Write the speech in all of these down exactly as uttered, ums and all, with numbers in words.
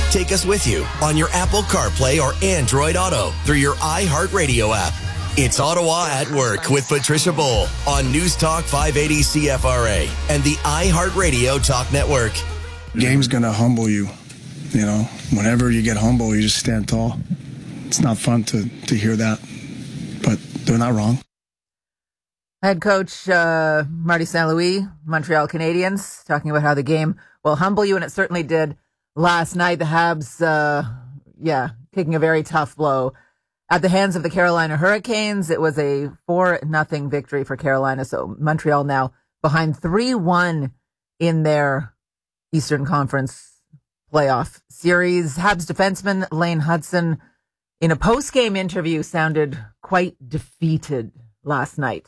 Take us with you on your Apple CarPlay or Android Auto through your iHeartRadio app. It's Ottawa at Work with Patricia Bowl on News Talk five eighty C F R A and the iHeartRadio Talk Network. Game's going to humble you. You know, whenever you get humble, you just stand tall. It's not fun to, to hear that, but they're not wrong. Head coach uh, Marty Saint Louis, Montreal Canadiens, talking about how the game will humble you, and it certainly did last night. The Habs, uh, yeah, taking a very tough blow at the hands of the Carolina Hurricanes. It was a four nothing victory for Carolina, so Montreal now behind three one in their Eastern Conference playoff series. Habs defenseman Lane Hudson, in a post-game interview, sounded quite defeated last night.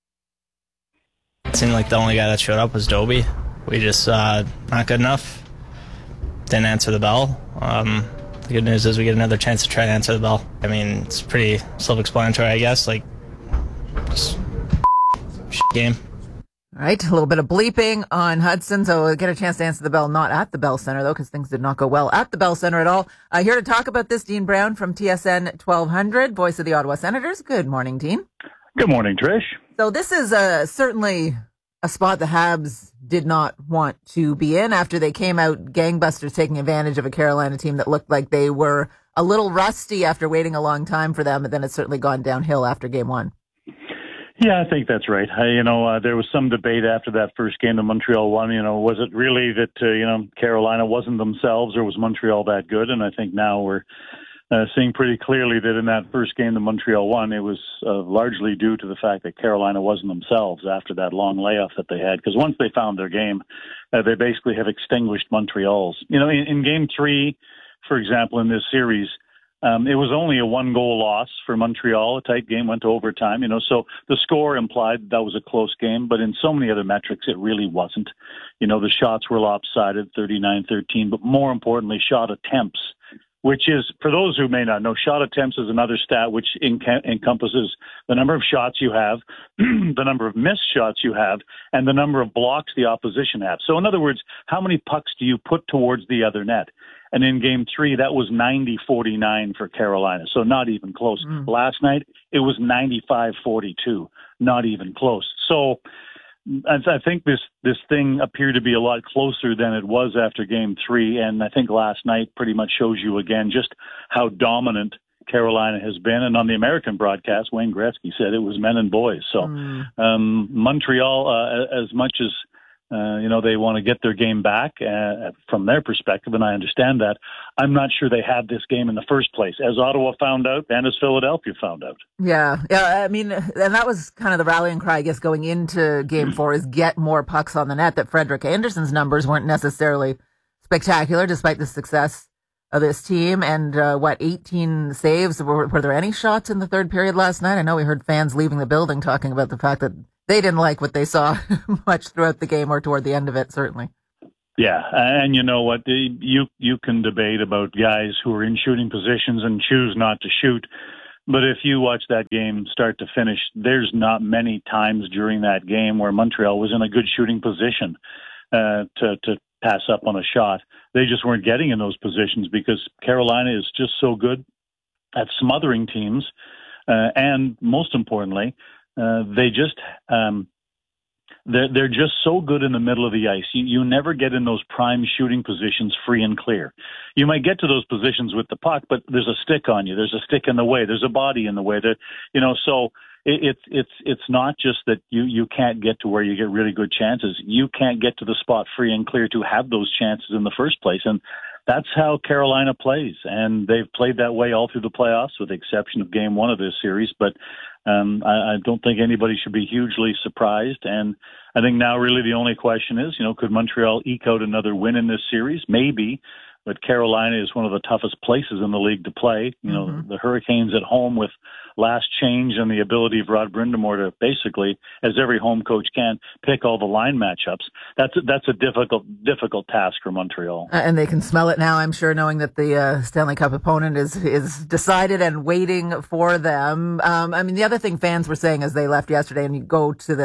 It seemed like the only guy that showed up was Dobie. We just, uh, not good enough. Didn't answer the bell. Um, the good news is we get another chance to try to answer the bell. I mean, it's pretty self-explanatory, I guess. Like, just shit game. All right, a little bit of bleeping on Hudson, so we'll get a chance to answer the bell, not at the Bell Center, though, because things did not go well at the Bell Center at all. Uh, here to talk about this, Dean Brown from T S N twelve hundred, voice of the Ottawa Senators. Good morning, Dean. Good morning, Trish. So this is uh, certainly a spot the Habs did not want to be in after they came out gangbusters, taking advantage of a Carolina team that looked like they were a little rusty after waiting a long time for them, but then it's certainly gone downhill after game one. Yeah, I think that's right. I, you know, uh, there was some debate after that first game that Montreal won. You know, was it really that, uh, you know, Carolina wasn't themselves, or was Montreal that good? And I think now we're uh, seeing pretty clearly that in that first game that Montreal won, it was uh, largely due to the fact that Carolina wasn't themselves after that long layoff that they had. Because once they found their game, uh, they basically have extinguished Montreal's. You know, in, in game three, for example, in this series, Um, it was only a one-goal loss for Montreal. A tight game, went to overtime, you know, so the score implied that was a close game, but in so many other metrics, it really wasn't. You know, the shots were lopsided, thirty-nine thirteen, but more importantly, shot attempts, which is, for those who may not know, shot attempts is another stat which enc- encompasses the number of shots you have, the number of missed shots you have, and the number of blocks the opposition have. So in other words, how many pucks do you put towards the other net? And in game three, that was ninety forty-nine for Carolina, so not even close. Mm. Last night, it was ninety-five forty-two, not even close. So I think this, this thing appeared to be a lot closer than it was after game three, and I think last night pretty much shows you again just how dominant Carolina has been. And on the American broadcast, Wayne Gretzky said it was men and boys. So mm. um, Montreal, uh, as much as Uh, you know, they want to get their game back uh, from their perspective, and I understand that. I'm not sure they had this game in the first place, as Ottawa found out and as Philadelphia found out. Yeah, yeah. I mean, and that was kind of the rallying cry, I guess, going into game four is get more pucks on the net, that Frederik Andersen's numbers weren't necessarily spectacular, despite the success of this team. And uh, what, eighteen saves? Were, were there any shots in the third period last night? I know we heard fans leaving the building talking about the fact that they didn't like what they saw much throughout the game or toward the end of it, certainly. Yeah, and you know what? You you can debate about guys who are in shooting positions and choose not to shoot, but if you watch that game start to finish, there's not many times during that game where Montreal was in a good shooting position uh, to to pass up on a shot. They just weren't getting in those positions because Carolina is just so good at smothering teams, uh, and most importantly, Uh, they just, um, they're, they're just so good in the middle of the ice. You, you never get in those prime shooting positions free and clear. You might get to those positions with the puck, but there's a stick on you. There's a stick in the way. There's a body in the way. That, you know, so it, it's it's it's not just that you, you can't get to where you get really good chances. You can't get to the spot free and clear to have those chances in the first place. And that's how Carolina plays, and they've played that way all through the playoffs, with the exception of game one of this series. But um, I, I don't think anybody should be hugely surprised. And I think now really the only question is, you know, could Montreal eke out another win in this series? Maybe. But Carolina is one of the toughest places in the league to play. You know, mm-hmm. the Hurricanes at home with last change and the ability of Rod Brind'Amour to basically, as every home coach can, pick all the line matchups. That's a, that's a difficult difficult task for Montreal. Uh, and they can smell it now, I'm sure, knowing that the uh, Stanley Cup opponent is is decided and waiting for them. Um, I mean, the other thing fans were saying as they left yesterday, and you go to the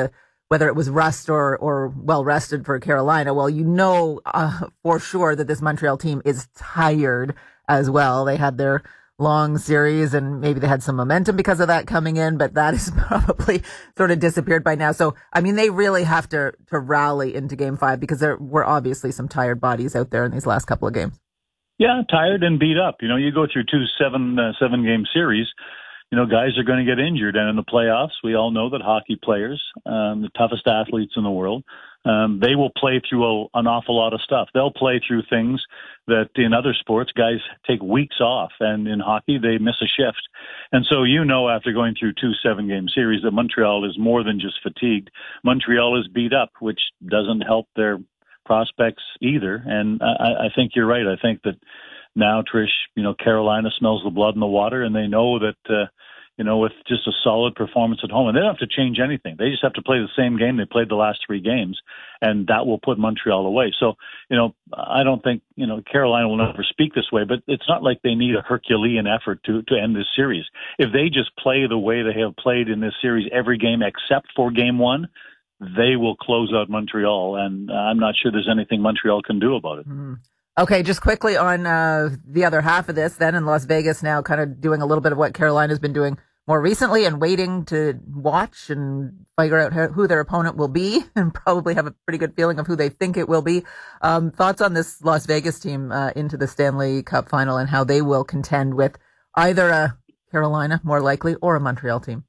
whether it was rust or, or well rested for Carolina. Well, you know uh, for sure that this Montreal team is tired as well. They had their long series and maybe they had some momentum because of that coming in, but that is probably sort of disappeared by now. So, I mean, they really have to, to rally into game five because there were obviously some tired bodies out there in these last couple of games. Yeah, tired and beat up. You know, you go through two seven, uh, seven game series, you know, guys are going to get injured. And in the playoffs, we all know that hockey players, um, the toughest athletes in the world, um, they will play through a, an awful lot of stuff. They'll play through things that in other sports, guys take weeks off. And in hockey, they miss a shift. And so, you know, after going through two seven game series, that Montreal is more than just fatigued. Montreal is beat up, which doesn't help their prospects either. And I, I think you're right. I think that now, Trish, you know, Carolina smells the blood in the water, and they know that, uh, you know, with just a solid performance at home, and they don't have to change anything. They just have to play the same game they played the last three games, and that will put Montreal away. So, you know, I don't think, you know, Carolina will never speak this way, but it's not like they need a Herculean effort to, to end this series. If they just play the way they have played in this series every game except for game one, they will close out Montreal, and I'm not sure there's anything Montreal can do about it. Mm. Okay, just quickly on uh, the other half of this, then in Las Vegas now kind of doing a little bit of what Carolina's been doing more recently and waiting to watch and figure out who their opponent will be and probably have a pretty good feeling of who they think it will be. Um, thoughts on this Las Vegas team uh, into the Stanley Cup final and how they will contend with either a Carolina, more likely, or a Montreal team?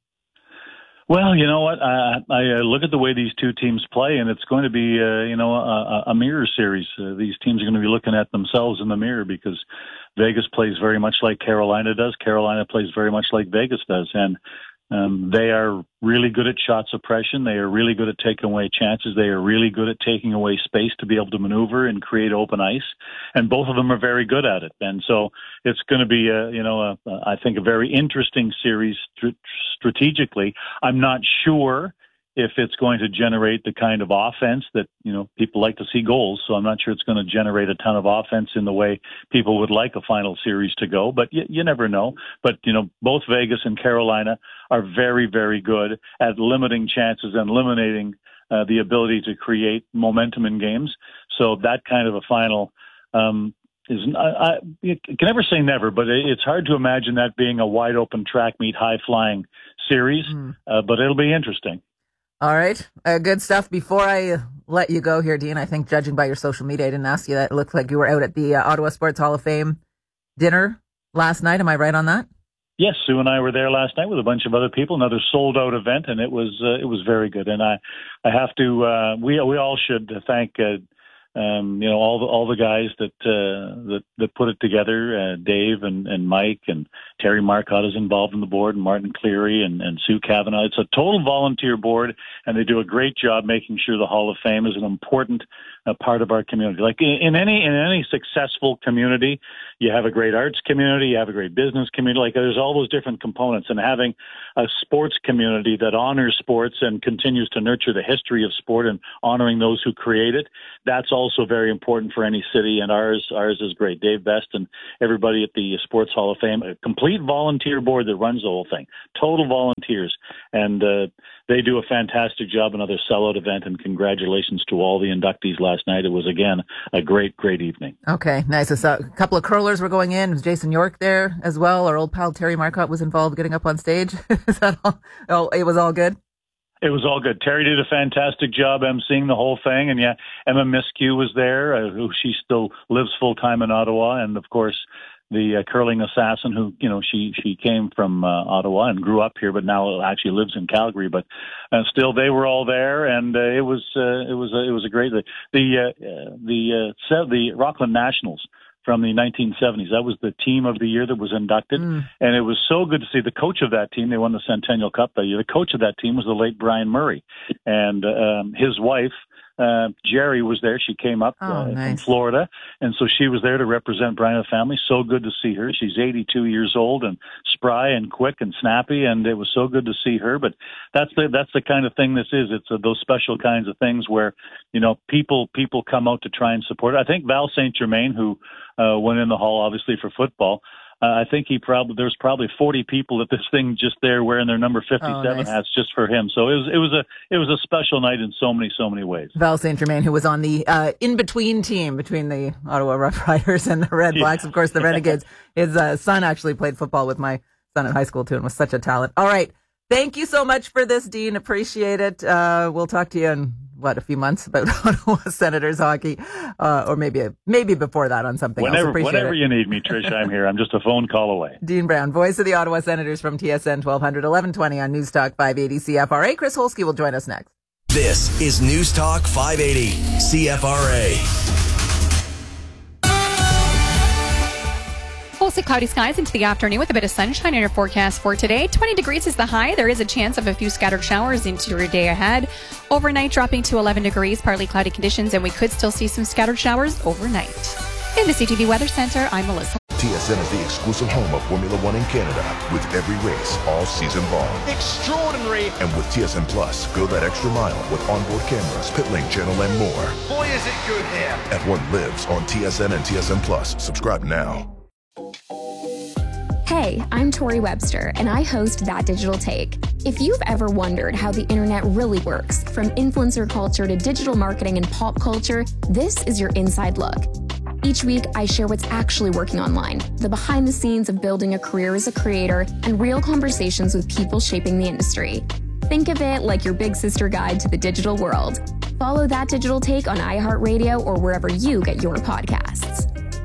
Well, you know what? I, I look at the way these two teams play, and it's going to be, uh, you know, a, a mirror series. Uh, these teams are going to be looking at themselves in the mirror because Vegas plays very much like Carolina does. Carolina plays very much like Vegas does, and um, they are really good at shot suppression. They are really good at taking away chances. They are really good at taking away space to be able to maneuver and create open ice. And both of them are very good at it. And so it's going to be, a, you know, a, I think a very interesting series st- strategically. I'm not sure if it's going to generate the kind of offense that, you know, people like to see goals. So I'm not sure it's going to generate a ton of offense in the way people would like a final series to go, but you, you never know. But, you know, both Vegas and Carolina are very, very good at limiting chances and eliminating uh, the ability to create momentum in games. So that kind of a final, um, is, I, I you can never say never, but it's hard to imagine that being a wide open track meet, high flying series, mm. uh, but it'll be interesting. All right. Uh, good stuff. Before I let you go here, Dean, I think judging by your social media, I didn't ask you that. It looked like you were out at the uh, Ottawa Sports Hall of Fame dinner last night. Am I right on that? Yes, Sue and I were there last night with a bunch of other people, another sold out event, and it was uh, it was very good. And I, I have to, uh, we we all should thank uh, Um, you know, all the, all the guys that, uh, that, that put it together, uh, Dave and, and Mike and Terry Marcotte is involved in the board, and Martin Cleary and, and Sue Kavanaugh. It's a total volunteer board, and they do a great job making sure the Hall of Fame is an important uh, part of our community. Like in, in any, in any successful community, you have a great arts community, you have a great business community. Like there's all those different components, and having a sports community that honors sports and continues to nurture the history of sport and honoring those who create it, that's also very important for any city, and ours ours is great. Dave Best and everybody at the Sports Hall of Fame, a complete volunteer board that runs the whole thing, total volunteers, and uh, they do a fantastic job. Another sellout event, and congratulations to all the inductees last night. It was, again, a great, great evening. Okay, nice. So a couple of curlers were going in. Was Jason York there as well? Our old pal Terry Marcotte was involved getting up on stage. Is that all? Oh, it was all good? It was all good. Terry did a fantastic job emceeing the whole thing. And yeah, Emma Miskew was there, uh, who she still lives full time in Ottawa. And of course, the uh, curling assassin who, you know, she, she came from uh, Ottawa and grew up here, but now actually lives in Calgary. But uh, still, they were all there. And uh, it was, uh, it was, uh, it was a great, the, the, uh, the, uh, the Rockland Nationals from the nineteen seventies. That was the team of the year that was inducted. Mm. And it was so good to see the coach of that team. They won the Centennial Cup that year. The coach of that team was the late Brian Murray. And um, his wife, uh, Jerry, was there. She came up oh, uh, nice. from Florida. And so she was there to represent Brian and the family. So good to see her. She's eighty-two years old and spry and quick and snappy. And it was so good to see her. But that's the, that's the kind of thing this is. It's uh, those special kinds of things where, you know, people, people come out to try and support it. I think Val Saint Germain, who, Uh, went in the hall, obviously, for football. Uh, I think he probably there's probably forty people at this thing just there wearing their number fifty-seven oh, nice. hats just for him. So it was it was a it was a special night in so many so many ways. Val Saint Germain, who was on the uh, in between team between the Ottawa Rough Riders and the Red Blacks, yeah. Of course, the Renegades. His uh, son actually played football with my son in high school too, and was such a talent. All right, thank you so much for this, Dean. Appreciate it. Uh, we'll talk to you in what a few months about Ottawa Senators hockey, uh, or maybe maybe before that on something whenever, else. Appreciate whenever it. you need me, Trish, I'm here. I'm just a phone call away. Dean Brown, voice of the Ottawa Senators from T S N twelve hundred, eleven twenty on News Talk five eighty C F R A. Chris Holsky will join us next. This is News Talk five eighty C F R A. Mostly cloudy skies into the afternoon with a bit of sunshine in your forecast for today. twenty degrees is the high. There is a chance of a few scattered showers into your day ahead. Overnight dropping to eleven degrees, partly cloudy conditions, and we could still see some scattered showers overnight. In the C T V Weather Center, I'm Melissa. T S N is the exclusive home of Formula One in Canada, with every race all season long. Extraordinary! And with T S N Plus, go that extra mile with onboard cameras, pit lane channel, and more. Boy, is it good here! F one lives on T S N and T S N Plus. Subscribe now. Hey, I'm Tori Webster, and I host That Digital Take. If you've ever wondered how the internet really works, from influencer culture to digital marketing and pop culture, this is your inside look. Each week, I share what's actually working online, the behind the scenes of building a career as a creator, and real conversations with people shaping the industry. Think of it like your big sister guide to the digital world. Follow That Digital Take on iHeartRadio or wherever you get your podcasts.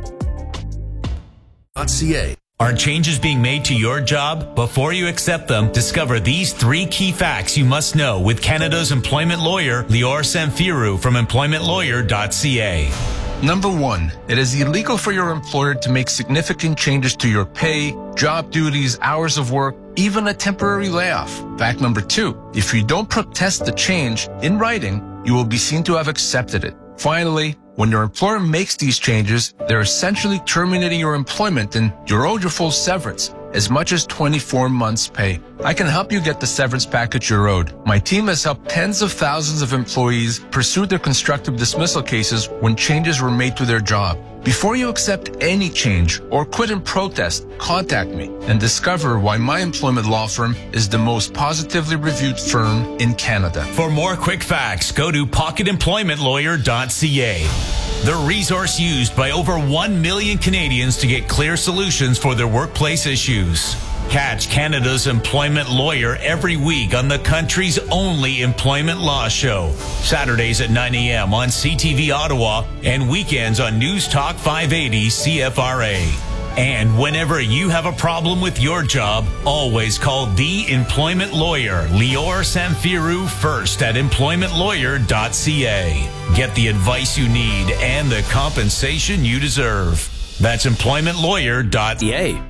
.ca. Are changes being made to your job? Before you accept them, discover these three key facts you must know with Canada's employment lawyer, Lior Samfiru from employment lawyer dot c a. Number one, it is illegal for your employer to make significant changes to your pay, job duties, hours of work, even a temporary layoff. Fact number two, if you don't protest the change in writing, you will be seen to have accepted it. Finally, when your employer makes these changes, they're essentially terminating your employment and you're owed your full severance, as much as twenty-four months' pay. I can help you get the severance package you're owed. My team has helped tens of thousands of employees pursue their constructive dismissal cases when changes were made to their job. Before you accept any change or quit in protest, contact me and discover why my employment law firm is the most positively reviewed firm in Canada. For more quick facts, go to pocket employment lawyer dot c a. The resource used by over one million Canadians to get clear solutions for their workplace issues. Catch Canada's Employment Lawyer every week on the country's only employment law show. Saturdays at nine a.m. on C T V Ottawa and weekends on News Talk five eighty C F R A. And whenever you have a problem with your job, always call the employment lawyer, Lior Samfiru, first at employment lawyer dot c a. Get the advice you need and the compensation you deserve. That's employment lawyer dot c a.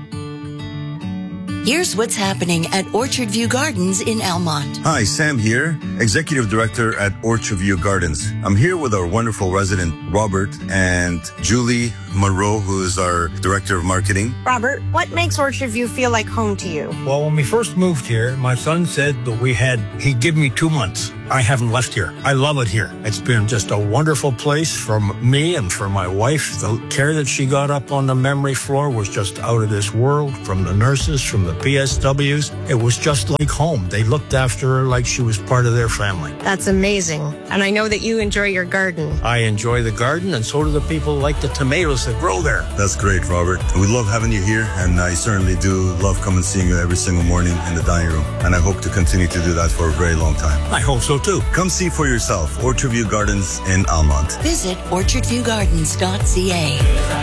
Here's what's happening at Orchard View Gardens in Almont. Hi, Sam here, Executive Director at Orchard View Gardens. I'm here with our wonderful resident, Robert, and Julie Monroe, who is our Director of Marketing. Robert, what makes Orchard View feel like home to you? Well, when we first moved here, my son said that we had, he'd give me two months. I haven't left here. I love it here. It's been just a wonderful place for me and for my wife. The care that she got up on the memory floor was just out of this world, from the nurses, from the P S Ws. It was just like home. They looked after her like she was part of their family. That's amazing. And I know that you enjoy your garden. I enjoy the garden, and so do the people who like the tomatoes that grow there. That's great, Robert. We love having you here, and I certainly do love coming seeing you every single morning in the dining room. And I hope to continue to do that for a very long time. I hope so too. Come see for yourself. Orchard View Gardens in Almont. Visit orchard view gardens dot c a.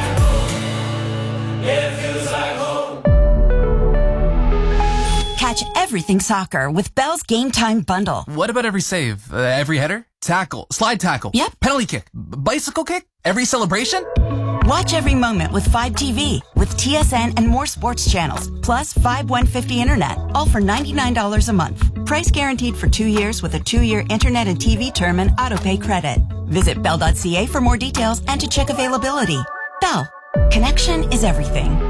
Catch everything soccer with Bell's Game Time Bundle. What about every save? Uh, every header? Tackle? Slide tackle? Yep. Penalty kick? B- bicycle kick? Every celebration? Watch every moment with Fibe T V with T S N and more sports channels, plus Fibe one fifty Internet, all for ninety-nine dollars a month. Price guaranteed for two years with a two-year Internet and T V term and autopay credit. Visit bell dot c a for more details and to check availability. Bell. Connection is everything.